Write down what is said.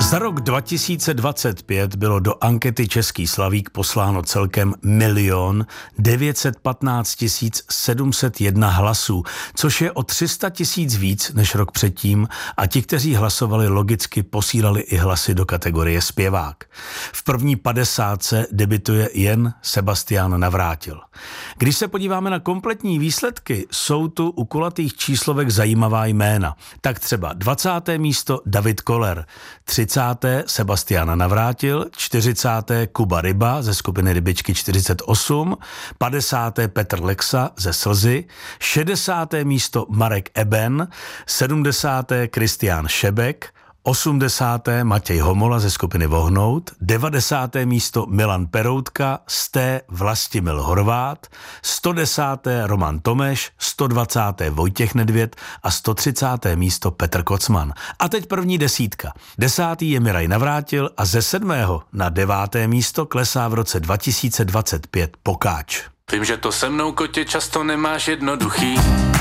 Za rok 2025 bylo do ankety Český Slavík posláno celkem 1 915 701 hlasů, což je o 300 000 víc než rok předtím a ti, kteří hlasovali, logicky posílali i hlasy do kategorie zpěvák. V první 50 debituje jen Sebastián Navrátil. Když se podíváme na kompletní výsledky, jsou tu u kulatých číslovek zajímavá jména. Tak třeba 20. místo David Koller, 30. Sebastián Navrátil, 40. Kuba Ryba ze skupiny Rybičky 48, 50. Petr Lexa ze Slzy, 60. místo Marek Eben, 70. Kristián Šebek, 80. Matěj Homola ze skupiny Vohnout, 90. místo Milan Peroutka, 100. Vlastimil Horvát, 110. Roman Tomeš, 120. Vojtěch Nedvěd a 130. místo Petr Kocman. A teď první desítka. 10. je Miraj Navrátil a ze 7. na 9. místo klesá v roce 2025 Pokáč. Vím, že to se mnou, kotě, často nemáš jednoduchý.